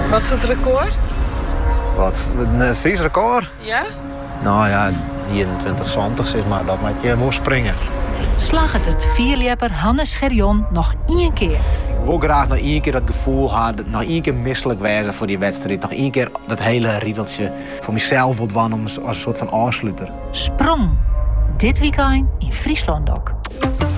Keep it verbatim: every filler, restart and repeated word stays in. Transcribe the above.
Wat is het record? Wat? Een Fries record? Ja? Nou ja, eenentwintig zwantig zeg maar, dat maakt je moest springen. Slag het het vierlieper Hannes Gerjon nog één keer. Ik wil graag nog één keer dat gevoel hebben, nog één keer misselijk wezen voor die wedstrijd. Nog één keer dat hele riedeltje voor mezelf wilt wannen als een soort van afsluiter. Sprong. Dit weekend in Friesland ook.